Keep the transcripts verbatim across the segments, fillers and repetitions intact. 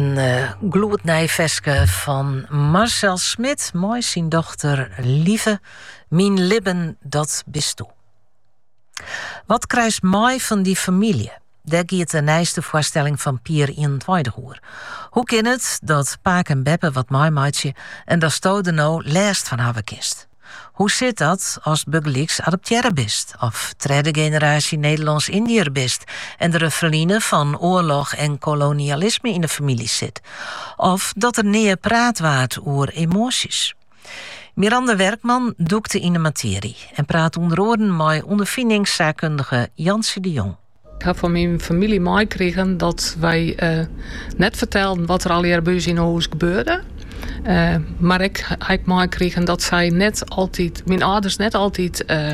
Een uh, gloednijveske van Marcel Smit, mooi zijn dochter Lieve, Mien Libben, dat bist toe. Wat krijgt mooi van die familie? Daar gaat de nijste voorstelling van Pier in tweede hoer. Hoe kan het dat Paak en Beppe wat mooi maatje en dat stode nou last van hebben kist? Hoe zit dat als begelijks adopteren bist? Of derde generatie Nederlands-Indiër bist en de referine van oorlog en kolonialisme in de familie zit? Of dat er neer praat waard over emoties? Miranda Werkman doekte in de materie en praat onder oren met ondervindingszaakkundige Jansie de Jong. Ik heb van mijn familie meegekregen dat wij uh, net vertelden wat er al hier bij ons in huis gebeurde. Uh, maar ik heb meegekregen dat zij net altijd, mijn ouders net altijd uh,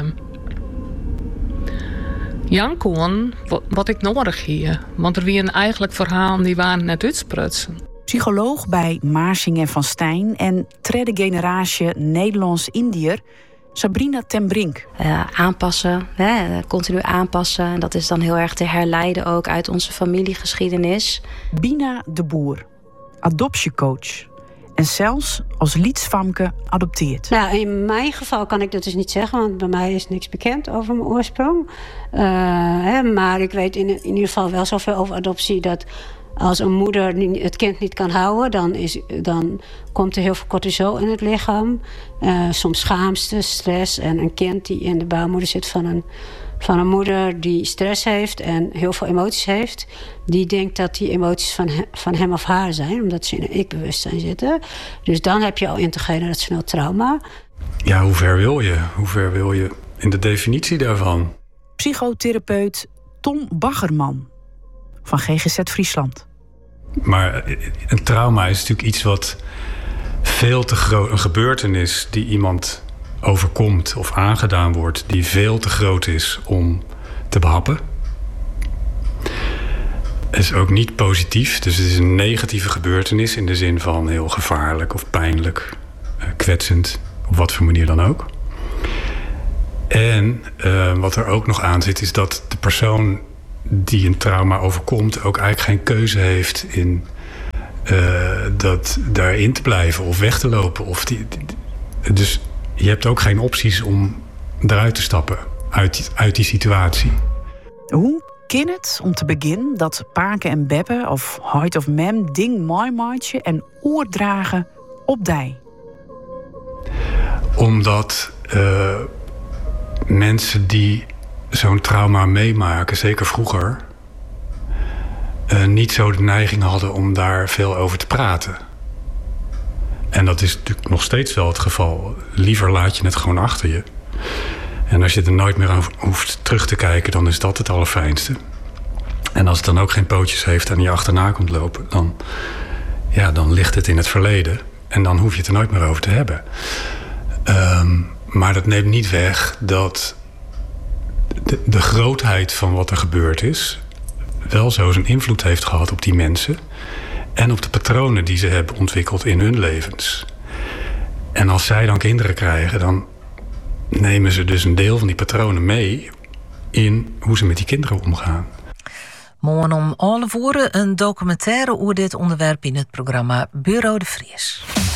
janken wat, wat ik nodig had. Want er waren eigenlijk verhalen die waren net uitsprutsen. Psycholoog bij Maarsing en Van Stijn en derde generatie Nederlands-Indiër Sabrina ten Brink. Uh, aanpassen, hè, continu aanpassen. En dat is dan heel erg te herleiden ook uit onze familiegeschiedenis. Bina de Boer, adoptiecoach. En zelfs als lietsvamke adopteert. Nou, in mijn geval kan ik dat dus niet zeggen, want bij mij is niks bekend over mijn oorsprong. Uh, hè, maar ik weet in, in ieder geval wel zoveel over adoptie dat als een moeder het kind niet kan houden, dan, is, dan komt er heel veel cortisol in het lichaam. Uh, soms schaamte, stress. En een kind die in de baarmoeder zit van een, van een moeder die stress heeft en heel veel emoties heeft, die denkt dat die emoties van, he, van hem of haar zijn, omdat ze in een ik-bewustzijn zitten. Dus dan heb je al intergenerationeel trauma. Ja, hoe ver wil je? Hoe ver wil je in de definitie daarvan? Psychotherapeut Tom Baggerman van G G Z Friesland. Maar een trauma is natuurlijk iets wat veel te groot, een gebeurtenis die iemand overkomt of aangedaan wordt, die veel te groot is om te behappen. Het is ook niet positief, dus het is een negatieve gebeurtenis in de zin van heel gevaarlijk of pijnlijk, kwetsend, op wat voor manier dan ook. En uh, wat er ook nog aan zit, is dat de persoon die een trauma overkomt ook eigenlijk geen keuze heeft in uh, dat daarin te blijven of weg te lopen. Of die, die, dus je hebt ook geen opties om eruit te stappen uit, uit die situatie. Hoe kan het om te beginnen dat Paken en Beppe of Heid of Mem ding mooi maatje en oordragen op dij? Omdat uh, mensen die zo'n trauma meemaken, zeker vroeger, uh, niet zo de neiging hadden om daar veel over te praten. En dat is natuurlijk nog steeds wel het geval. Liever laat je het gewoon achter je. En als je er nooit meer aan hoeft terug te kijken, dan is dat het allerfijnste. En als het dan ook geen pootjes heeft en je achterna komt lopen, dan, ja, dan ligt het in het verleden. En dan hoef je het er nooit meer over te hebben. Um, maar dat neemt niet weg dat de, de grootheid van wat er gebeurd is wel zo zijn invloed heeft gehad op die mensen en op de patronen die ze hebben ontwikkeld in hun levens. En als zij dan kinderen krijgen, dan nemen ze dus een deel van die patronen mee in hoe ze met die kinderen omgaan. Morgen om alle voeren een documentaire over dit onderwerp in het programma Bureau de Vries.